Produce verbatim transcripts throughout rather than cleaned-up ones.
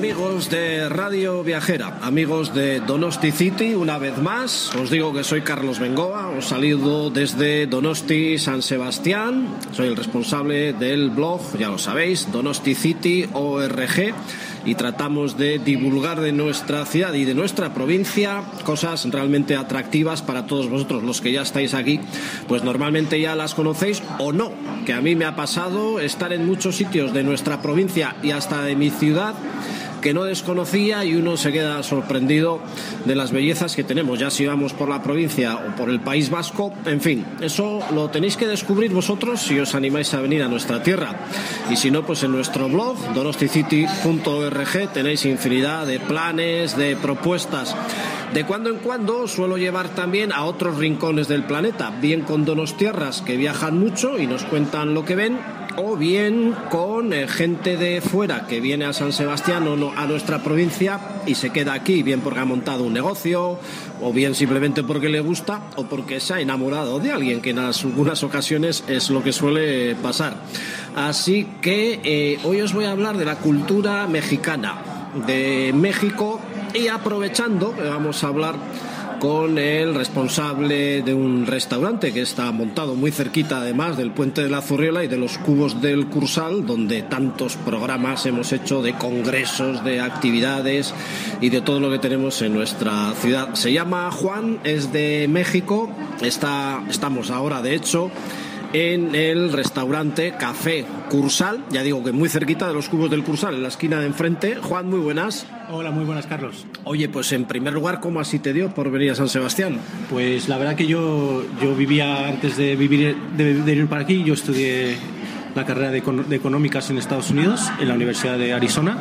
amigos de Radio Viajera, amigos de Donosti City, una vez más, os digo que soy Carlos Bengoa, os saludo desde Donosti San Sebastián, soy el responsable del blog, ya lo sabéis, Donosti City punto org, y tratamos de divulgar de nuestra ciudad y de nuestra provincia cosas realmente atractivas para todos vosotros, los que ya estáis aquí, pues normalmente ya las conocéis o no, que a mí me ha pasado estar en muchos sitios de nuestra provincia y hasta de mi ciudad que no desconocía, y uno se queda sorprendido de las bellezas que tenemos, ya si vamos por la provincia o por el País Vasco. En fin, eso lo tenéis que descubrir vosotros si os animáis a venir a nuestra tierra, y si no, pues en nuestro blog Donosti City punto org tenéis infinidad de planes, de propuestas. De cuando en cuando suelo llevar también a otros rincones del planeta, bien con donostiarras que viajan mucho y nos cuentan lo que ven, o bien con eh, gente de fuera que viene a San Sebastián o no, a nuestra provincia y se queda aquí, bien porque ha montado un negocio, o bien simplemente porque le gusta, o porque se ha enamorado de alguien, que en algunas ocasiones es lo que suele pasar. Así que eh, hoy os voy a hablar de la cultura mexicana, de México, y aprovechando que vamos a hablar con el responsable de un restaurante que está montado muy cerquita, además del Puente de la Zurriola y de los Cubos del Cursal, donde tantos programas hemos hecho de congresos, de actividades y de todo lo que tenemos en nuestra ciudad. Se llama Juan, es de México, está, estamos ahora de hecho en el restaurante Café Cursal, ya digo que muy cerquita de los Cubos del Cursal, en la esquina de enfrente. Juan, muy buenas. Hola, muy buenas, Carlos. Oye, pues en primer lugar, ¿cómo así te dio por venir a San Sebastián? Pues la verdad que yo, yo vivía, antes de vivir de, de ir para aquí, yo estudié la carrera de, de Económicas en Estados Unidos, en la Universidad de Arizona,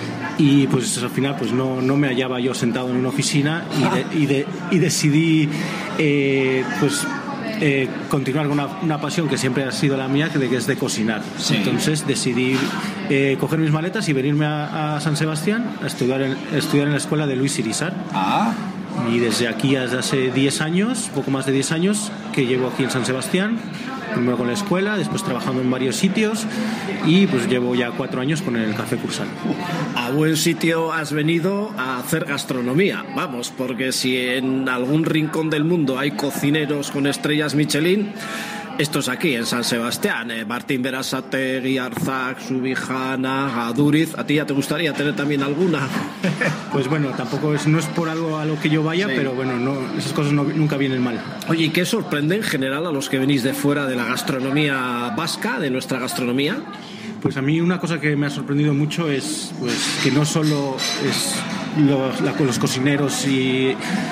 y pues al final pues no, no me hallaba yo sentado en una oficina y, de, y, de, y decidí eh, pues Eh, continuar con una, una pasión que siempre ha sido la mía, que, de, que es de cocinar. Sí. Entonces decidí eh, coger mis maletas y venirme a, a San Sebastián a estudiar en, a estudiar en la escuela de Luis Irizar. Ah. Y desde aquí, desde hace diez años, poco más de diez años, que llevo aquí en San Sebastián, primero con la escuela, después trabajando en varios sitios, y pues llevo ya cuatro años con el Café Cursal. A buen sitio has venido a hacer gastronomía, vamos, porque si en algún rincón del mundo hay cocineros con estrellas Michelin, esto es aquí, en San Sebastián. eh, Martín Berasategui, Arzac, Subijana, Gaduriz. ¿A ti ya te gustaría tener también alguna? Pues bueno, tampoco es, no es por algo a lo que yo vaya, sí, pero bueno, no, esas cosas no, nunca vienen mal. Oye, ¿y qué sorprende en general a los que venís de fuera de la gastronomía vasca, de nuestra gastronomía? Pues a mí una cosa que me ha sorprendido mucho es pues que no solo es los, la, los cocineros y,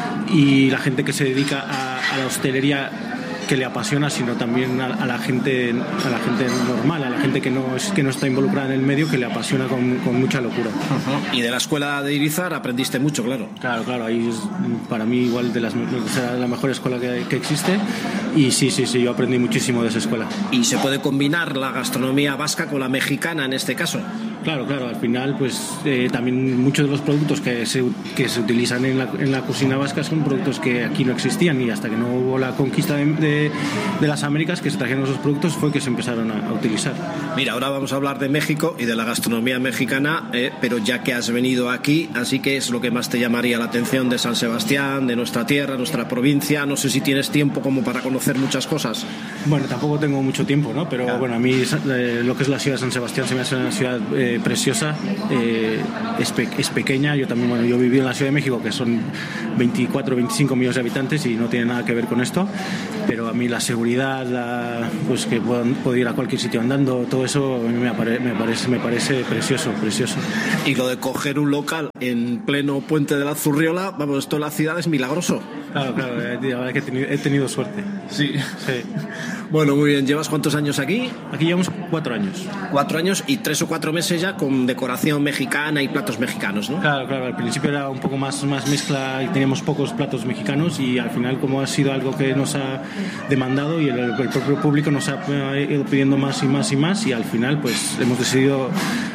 y la gente que se dedica a, a la hostelería que le apasiona, sino también a, a la gente a la gente normal, a la gente que no es que no está involucrada en el medio, que le apasiona con, con mucha locura. Uh-huh. Y de la escuela de Irizar aprendiste mucho, claro. Claro, claro, ahí es para mí igual de las será la mejor escuela que, que existe, y sí, sí, sí, yo aprendí muchísimo de esa escuela. ¿Y se puede combinar la gastronomía vasca con la mexicana en este caso? Claro, claro, al final pues eh, también muchos de los productos que se, que se utilizan en la, en la cocina vasca son productos que aquí no existían, y hasta que no hubo la conquista de, de, de las Américas, que se trajeron esos productos, fue que se empezaron a, a utilizar. Mira, ahora vamos a hablar de México y de la gastronomía mexicana, eh, pero ya que has venido aquí, así que es lo que más te llamaría la atención de San Sebastián, de nuestra tierra, nuestra provincia. No sé si tienes tiempo como para conocer muchas cosas. Bueno, tampoco tengo mucho tiempo, ¿no? Pero claro, bueno, a mí eh, lo que es la ciudad de San Sebastián se me hace una ciudad eh, preciosa, eh, es, pe- es pequeña. Yo también, bueno, yo viví en la Ciudad de México, que son veinticuatro, veinticinco millones de habitantes, y no tiene nada que ver con esto, pero a mí la seguridad, la, pues que puedo, puedo ir a cualquier sitio andando, todo eso me, apare- me, parece, me parece precioso, precioso. Y lo de coger un local en pleno Puente de la Zurriola, vamos, esto en la ciudad es milagroso. Claro, claro, la verdad que he tenido, he tenido suerte. Sí. Sí. Bueno, muy bien. ¿Llevas cuántos años aquí? Aquí llevamos cuatro años. Cuatro años y tres o cuatro meses ya con decoración mexicana y platos mexicanos, ¿no? Claro, claro. Al principio era un poco más, más mezcla y teníamos pocos platos mexicanos, y al final, como ha sido algo que nos ha demandado y el, el propio público nos ha ido pidiendo más y más y más, y al final pues hemos decidido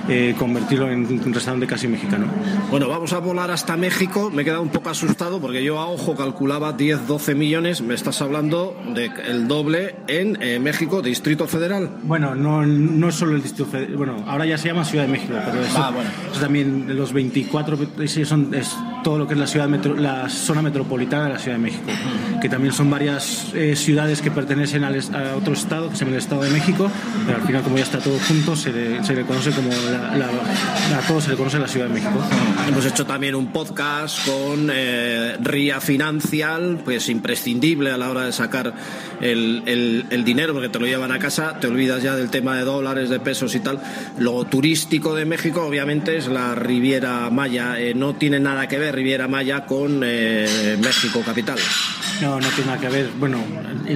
eh, convertirlo en un restaurante casi mexicano. Bueno, vamos a volar hasta México. Me he quedado un poco asustado porque yo a ojo calculaba diez, doce millones. Me estás hablando del doble en eh, México, Distrito Federal. Bueno, no, no es solo el Distrito Federal. Bueno, ahora ya se llama Ciudad de México, pero eso, ah, bueno. eso también los veinticuatro son, es todo lo que es la ciudad metro, la zona metropolitana de la Ciudad de México, uh-huh. que también son varias eh, ciudades que pertenecen al, a otro estado, que se llama el Estado de México, pero al final, como ya está todo junto, se le, se le conoce como la, la, a todos se le conoce la Ciudad de México. Hemos hecho también un podcast con eh, R I A Financial, pues imprescindible a la hora de sacar el, el, el dinero, porque te lo llevan a casa, te olvidas ya del tema de dólares, de pesos y tal. Lo turístico de México, obviamente, es la Riviera Maya. Eh, no tiene nada que ver Riviera Maya con eh, México capital. No, no tiene nada que ver. Bueno, eh,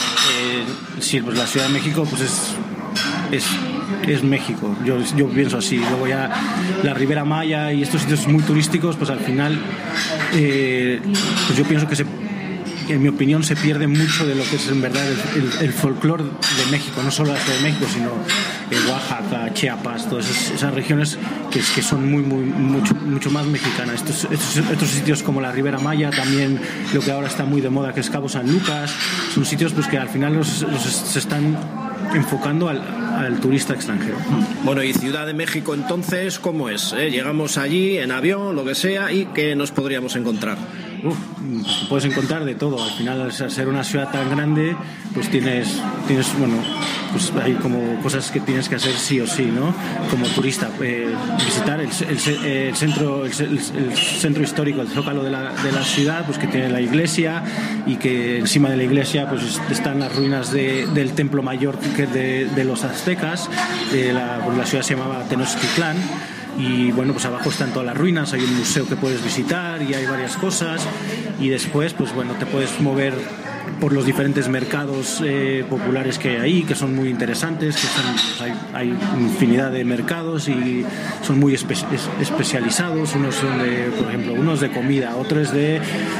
sí, pues la Ciudad de México, pues es es, es México. Yo, yo pienso así. Luego ya la Riviera Maya y estos sitios muy turísticos, pues al final, eh, pues yo pienso que se en mi opinión se pierde mucho de lo que es en verdad el, el, el folclore de México, no solo la Ciudad de México, sino eh, Oaxaca, Chiapas, todas esas, esas regiones que, que son muy, muy mucho, mucho más mexicanas. Estos, estos, estos sitios como la Riviera Maya, también lo que ahora está muy de moda, que es Cabo San Lucas, son sitios pues que al final los, los se están enfocando al, al turista extranjero. Bueno, y Ciudad de México entonces, ¿cómo es? ¿Eh? Llegamos allí en avión, lo que sea, ¿y qué nos podríamos encontrar? Uf, puedes encontrar de todo. Al final, al ser una ciudad tan grande, pues tienes, tienes bueno, pues hay como cosas que tienes que hacer sí o sí, ¿no? Como turista, eh, visitar el, el, el centro, el, el centro histórico, el zócalo de la, de la ciudad, pues que tiene la iglesia y que encima de la iglesia, pues están las ruinas de, del templo mayor que de, de los aztecas. De la, pues la ciudad se llamaba Tenochtitlán. Y bueno, pues abajo están todas las ruinas, hay un museo que puedes visitar y hay varias cosas, y después pues bueno, te puedes mover por los diferentes mercados eh, populares que hay ahí, que son muy interesantes, que son, pues hay, hay infinidad de mercados y son muy espe- es, especializados. Unos son de, por ejemplo, unos de comida, otros de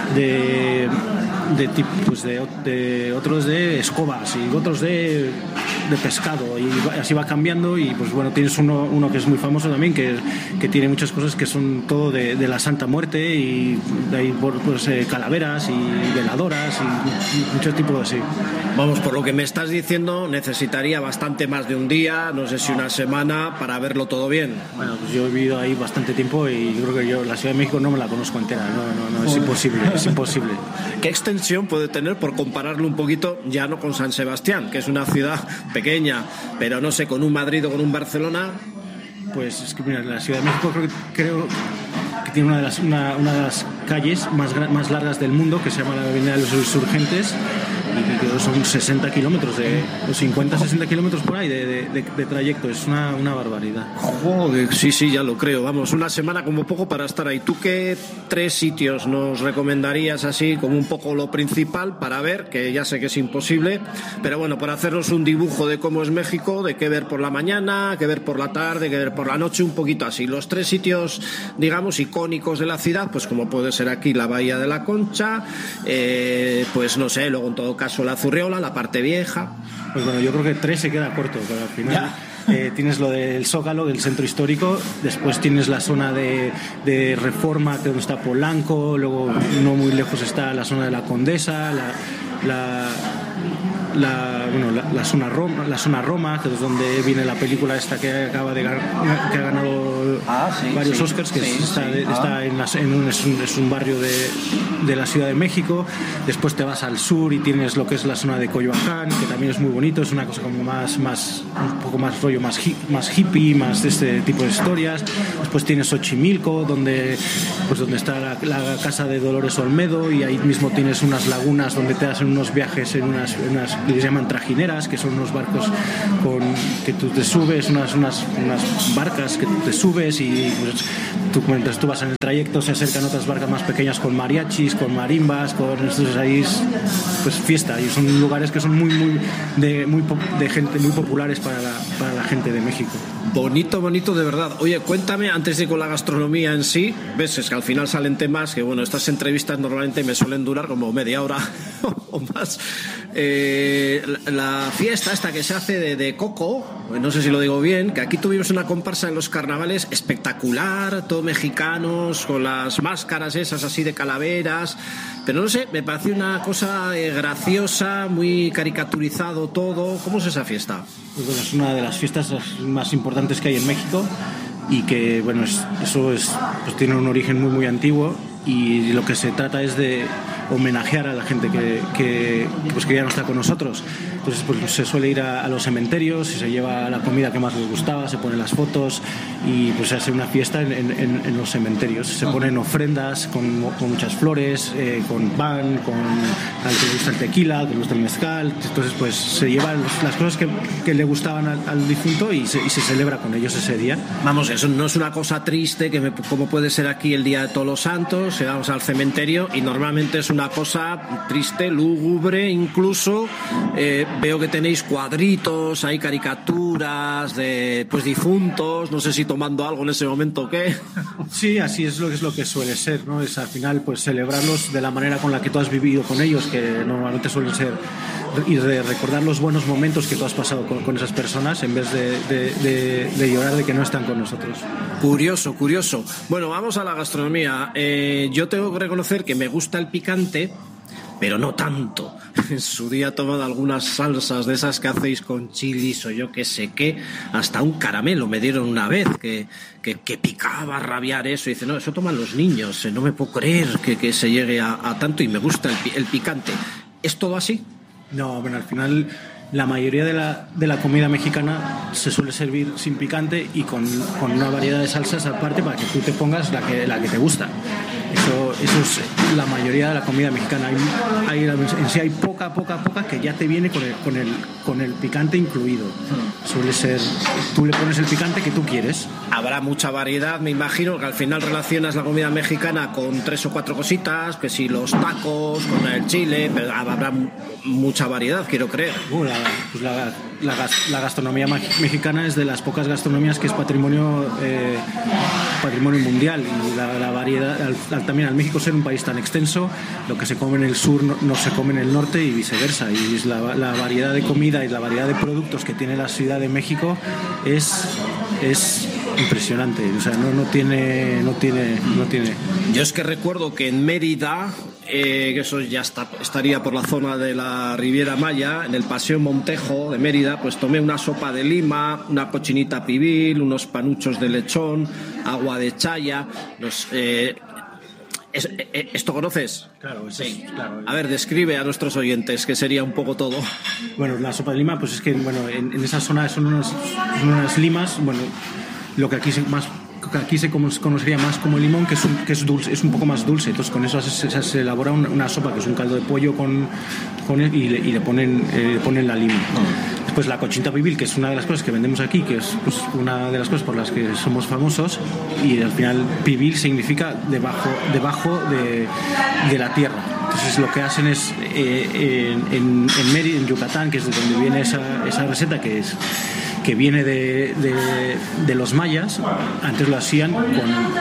de de, tipo, pues de, de otros de escobas y otros de, de pescado, y así va cambiando. Y pues bueno, tienes uno, uno que es muy famoso también, que, que tiene muchas cosas que son todo de, de la Santa Muerte, y de ahí pues, eh, calaveras y veladoras y muchos tipos así. Vamos, por lo que me estás diciendo, necesitaría bastante más de un día, no sé si una semana, para verlo todo bien. Bueno, pues yo he vivido ahí bastante tiempo y yo creo que yo la Ciudad de México no me la conozco entera, no, no, no, es imposible, es imposible. ¿Qué extensión puede tener, por compararlo un poquito, ya no con San Sebastián, que es una ciudad pequeña, pero no sé, con un Madrid o con un Barcelona? Pues es que mira, la Ciudad de México creo, creo que tiene una de las, una, una de las calles más, más largas del mundo, que se llama la Avenida de los Insurgentes, y que son sesenta kilómetros, de cincuenta a sesenta kilómetros por ahí de, de, de, de trayecto. Es una, una barbaridad. Joder, sí, sí, ya lo creo. Vamos, una semana como poco para estar ahí. ¿Tú qué tres sitios nos recomendarías así, como un poco lo principal para ver? Que ya sé que es imposible, pero bueno, para hacernos un dibujo de cómo es México, de qué ver por la mañana, qué ver por la tarde, qué ver por la noche, un poquito así. Los tres sitios, digamos, icónicos de la ciudad, pues como puede ser aquí la Bahía de la Concha, eh, pues no sé, luego en todo caso la Zurriola, la parte vieja. Pues bueno, yo creo que tres se queda corto, pero al final eh, tienes lo del Zócalo, del centro histórico, después tienes la zona de, de Reforma, que donde está Polanco, luego no muy lejos está la zona de la Condesa, la, la La, bueno, la, la zona Roma, la zona Roma, que es donde viene la película esta que acaba de ganar, que ha ganado ah, sí, varios sí, Oscars, que sí, está, sí, está ah. en, la, en un, es, un, es un barrio de, de la Ciudad de México. Después te vas al sur y tienes lo que es la zona de Coyoacán, que también es muy bonito, es una cosa como más, más un poco más rollo más, hip, más hippie, más de este tipo de historias. Después tienes Xochimilco, donde pues donde está la, la casa de Dolores Olmedo, y ahí mismo tienes unas lagunas donde te hacen unos viajes en unas, unas que les llaman trajineras, que son unos barcos con que tú te subes, unas, unas, unas barcas que tú te subes, y pues, tú, mientras tú vas en el trayecto se acercan otras barcas más pequeñas con mariachis, con marimbas, con entonces ahí es, pues fiesta, y son lugares que son muy muy de muy de gente muy populares para la, para la gente de México. Bonito, bonito de verdad. Oye, cuéntame, antes de ir con la gastronomía en sí, ves, es que al final salen temas que, bueno, estas entrevistas normalmente me suelen durar como media hora o más. Eh, la fiesta esta que se hace de, de Coco, no sé si lo digo bien, que aquí tuvimos una comparsa en los carnavales espectacular, todo mexicanos, con las máscaras esas así de calaveras, pero no sé, me pareció una cosa eh, graciosa, muy caricaturizado todo. ¿Cómo es esa fiesta? Pues bueno, es una de las fiestas más importantes que hay en México y que, bueno, es, eso es, pues tiene un origen muy muy antiguo, y lo que se trata es de homenajear a la gente que, que, pues que ya no está con nosotros. Entonces pues se suele ir a, a los cementerios y se lleva la comida que más les gustaba, se ponen las fotos y pues se hace una fiesta en, en, en los cementerios. Se ponen ofrendas con, con muchas flores, eh, con pan, con al que le gusta el tequila, al que le gusta el mezcal. Entonces pues se llevan las cosas que, que le gustaban al, al difunto y se, y se celebra con ellos ese día. Vamos, eso no es una cosa triste que me, como puede ser aquí el Día de Todos los Santos, llegamos al cementerio y normalmente es una cosa triste, lúgubre incluso. Eh, veo que tenéis cuadritos, hay caricaturas de pues difuntos, no sé si tomando algo en ese momento o qué. Sí, así es lo que es lo que suele ser, ¿no? Es al final pues celebrarlos de la manera con la que tú has vivido con ellos, que normalmente suelen ser, y de recordar los buenos momentos que tú has pasado con, con esas personas en vez de, de, de, de llorar de que no están con nosotros. Curioso, curioso. Bueno, vamos a la gastronomía. Eh, yo tengo que reconocer que me gusta el picante, pero no tanto. En su día he tomado algunas salsas de esas que hacéis con chilis o yo qué sé qué, hasta un caramelo me dieron una vez que, que, que picaba a rabiar eso, y dice, no, eso toman los niños, no me puedo creer que, que se llegue a, a tanto, y me gusta el, el picante. ¿Es todo así? No, bueno, al final la mayoría de la, de la comida mexicana se suele servir sin picante y con, con una variedad de salsas aparte para que tú te pongas la que, la que te gusta. Eso, eso es la mayoría de la comida mexicana. Hay, hay, en sí hay poca, poca, poca que ya te viene con el, con el, con el picante incluido. Suele ser, tú le pones el picante que tú quieres. Habrá mucha variedad, me imagino, que al final relacionas la comida mexicana con tres o cuatro cositas, que si los tacos, con el chile, pero habrá mucha variedad, quiero creer. Uh, la, pues la, la, la gastronomía mexicana es de las pocas gastronomías que es patrimonio eh, patrimonio mundial, y la, la variedad, al, al, también al México ser un país tan extenso, lo que se come en el sur no, no se come en el norte y viceversa, y es la, la variedad de comida y la variedad de productos que tiene la Ciudad de México es, es impresionante. O sea, no, no tiene, no tiene, no tiene. Yo es que recuerdo que en Mérida, eh, que eso ya está, estaría por la zona de la Riviera Maya, en el Paseo Montejo de Mérida, pues tomé una sopa de lima, una cochinita pibil, unos panuchos de lechón, agua de chaya. Los, eh, es, eh, ¿Esto conoces? Claro, eso sí. Es, claro. A ver, describe a nuestros oyentes, que sería un poco todo. Bueno, la sopa de lima, pues es que bueno, en, en esa zona son unas, son unas limas, bueno, lo que aquí se, más, aquí se conocería más como el limón, que es un, que es dulce, es un poco más dulce. Entonces con eso se, se, se elabora una, una sopa que es un caldo de pollo con, con él, y, le, y le ponen eh, le ponen la lima. Oh. Después la cochinita pibil, que es una de las cosas que vendemos aquí, que es pues, una de las cosas por las que somos famosos, y al final pibil significa debajo, debajo de, de la tierra. Entonces lo que hacen es eh, en, en, en Mérida, en Yucatán, que es de donde viene esa, esa receta, que es que viene de, de, de los mayas. Antes lo hacían con,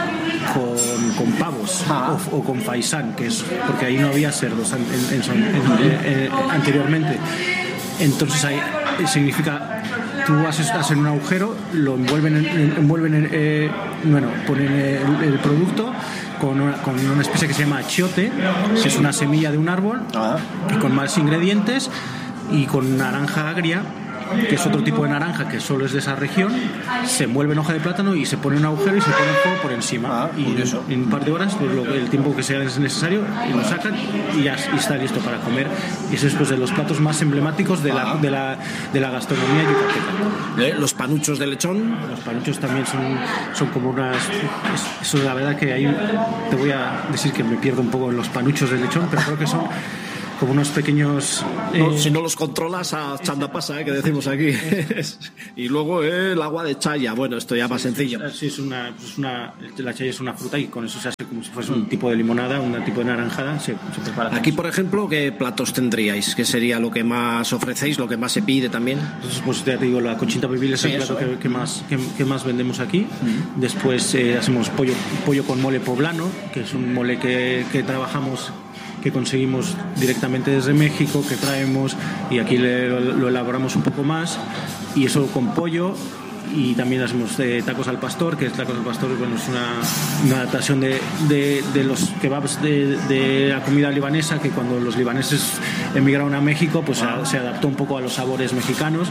con, con pavos ah. o, o con faisán, que es porque ahí no había cerdos en, en, en, en, en, anteriormente. Entonces ahí significa, tú haces, haces un agujero, lo envuelven en, envuelven en, eh, bueno, ponen el, el producto con una, con una especie que se llama achiote, que es una semilla de un árbol, ah. y con más ingredientes, y con naranja agria, que es otro tipo de naranja que solo es de esa región. Se envuelve en hoja de plátano y se pone un agujero y se pone el fuego por encima. Ah, y en, en un par de horas, pues, lo, el tiempo que sea necesario, y lo sacan y ya y está listo para comer. Y eso es pues, de los platos más emblemáticos de la, de la, de la gastronomía yucateca. ¿Los panuchos de lechón? Los panuchos también son, son como unas... Eso es la verdad que ahí te voy a decir que me pierdo un poco en los panuchos de lechón, pero creo que son... como unos pequeños... Eh... No, si no los controlas, a chanda pasa, ¿eh? Que decimos aquí. Y luego eh, el agua de chaya, bueno, esto ya más sencillo. Sí, es una, es una, la chaya es una fruta y con eso se hace como si fuese un tipo de limonada, un tipo de naranjada, se, se prepara. Aquí, por ejemplo, ¿qué platos tendríais? ¿Qué sería lo que más ofrecéis, lo que más se pide también? Entonces, pues ya te digo, la cochita pibil es sí, el plato que, que, más, que, que más vendemos aquí. Uh-huh. Después eh, hacemos pollo, pollo con mole poblano, que es un mole que, que trabajamos, que conseguimos directamente desde México, que traemos y aquí le, lo, lo elaboramos un poco más, y eso con pollo. Y también hacemos eh, tacos al pastor, que es tacos al pastor, bueno, es una, una adaptación de, de, de los kebabs de, de la comida libanesa, que cuando los libaneses emigraron a México, pues wow. a, se adaptó un poco a los sabores mexicanos.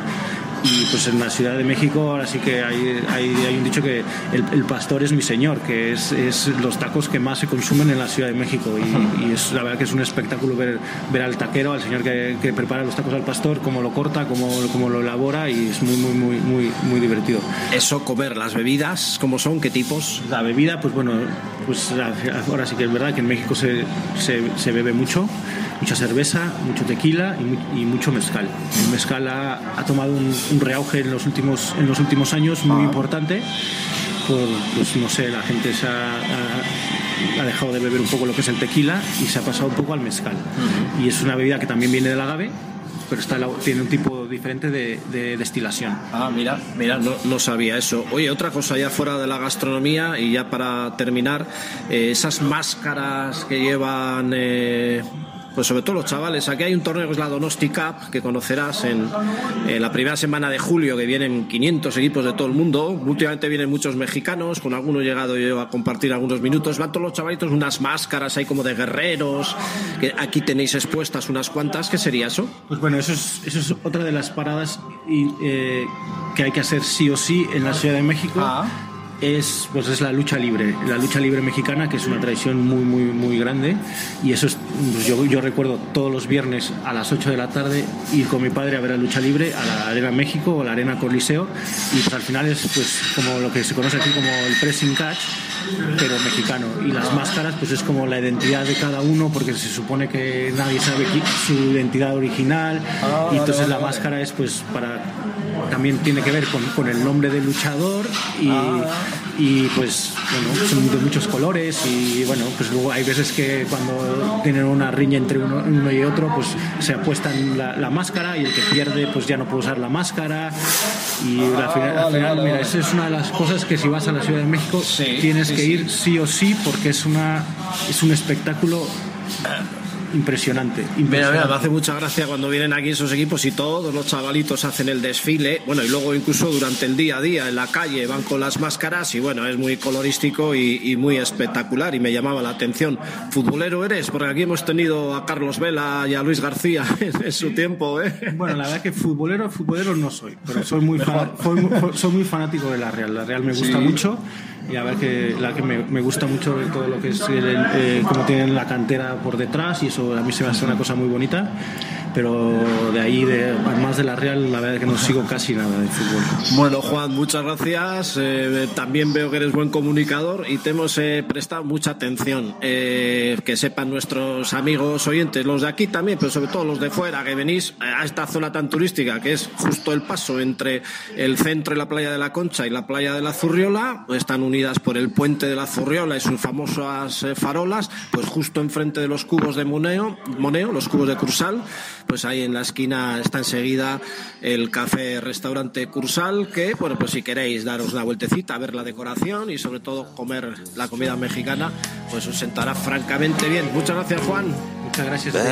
Y pues en la Ciudad de México ahora sí que hay, hay, hay un dicho que el, el pastor es mi señor, que es, es los tacos que más se consumen en la Ciudad de México, y, y es la verdad que es un espectáculo ver, ver al taquero, al señor que, que prepara los tacos al pastor, cómo lo corta, cómo, cómo lo elabora, y es muy muy muy muy muy divertido. Eso, comer, las bebidas, ¿cómo son? ¿Qué tipos? La bebida, pues bueno, pues ahora sí que es verdad que en México se, se, se bebe mucho, mucha cerveza, mucho tequila y, muy, y mucho mezcal. El mezcal ha, ha tomado un, un reauge en los últimos en los últimos años muy ah. importante, por, pues no sé, la gente se ha, ha, ha dejado de beber un poco lo que es el tequila y se ha pasado un poco al mezcal. Uh-huh. Y es una bebida que también viene del agave, pero está, tiene un tipo diferente de, de destilación. Ah, mira, mira, no, no sabía eso. Oye, otra cosa ya fuera de la gastronomía, y ya para terminar, eh, esas máscaras que llevan... Eh... Pues sobre todo los chavales, aquí hay un torneo que es la Donosti Cup, que conocerás en, en la primera semana de julio, que vienen quinientos equipos de todo el mundo. Últimamente vienen muchos mexicanos, con algunos he llegado yo a compartir algunos minutos. Van todos los chavalitos, unas máscaras ahí como de guerreros, que aquí tenéis expuestas unas cuantas. ¿Qué sería eso? Pues bueno, eso es, eso es otra de las paradas y, eh, que hay que hacer sí o sí en la Ciudad de México. Ah. Es, pues es la lucha libre, la lucha libre mexicana, que es una tradición muy muy muy grande, y eso es, pues yo, yo recuerdo todos los viernes a las ocho de la tarde ir con mi padre a ver la lucha libre a la Arena México o la Arena Coliseo, y pues al final es pues como lo que se conoce aquí como el pressing catch, pero mexicano, y las máscaras pues es como la identidad de cada uno, porque se supone que nadie sabe su identidad original, y entonces la máscara es pues para, también tiene que ver con, con el nombre del luchador, y, y pues bueno, son de muchos colores, y bueno, pues luego hay veces que cuando tienen una riña entre uno, uno y otro, pues se apuestan la, la máscara, y el que pierde pues ya no puede usar la máscara, y al final, al final mira, esa es una de las cosas que si vas a la Ciudad de México sí, tienes sí, que ir sí o sí, porque es una es un espectáculo impresionante, impresionante. Mira, mira, me hace mucha gracia cuando vienen aquí esos equipos y todos los chavalitos hacen el desfile, bueno, y luego incluso durante el día a día en la calle van con las máscaras, y bueno, es muy colorístico y, y muy espectacular, y me llamaba la atención. ¿Futbolero eres? Porque aquí hemos tenido a Carlos Vela y a Luis García en, en su tiempo, ¿eh? Bueno, la verdad que futbolero, futbolero no soy, pero soy muy, fan, soy, soy muy fanático de la Real. La Real me gusta sí. mucho, y a ver que la que me, me gusta mucho de todo lo que es el, eh, como tienen la cantera por detrás, y eso a mí se me hace una cosa muy bonita, pero de ahí, de más de la Real, la verdad es que no sigo casi nada de fútbol. Bueno, Juan, muchas gracias. Eh, también veo que eres buen comunicador y te hemos eh, prestado mucha atención. Eh, que sepan nuestros amigos oyentes, los de aquí también, pero sobre todo los de fuera, que venís a esta zona tan turística, que es justo el paso entre el centro y la playa de la Concha y la playa de la Zurriola. Están unidas por el puente de la Zurriola y sus famosas eh, farolas, pues justo enfrente de los cubos de Moneo, Moneo, los cubos de Cursal. Pues ahí en la esquina está enseguida el café restaurante Cursal, que bueno, pues si queréis daros una vueltecita, ver la decoración y sobre todo comer la comida mexicana, pues os sentará francamente bien. Muchas gracias, Juan. Muchas gracias.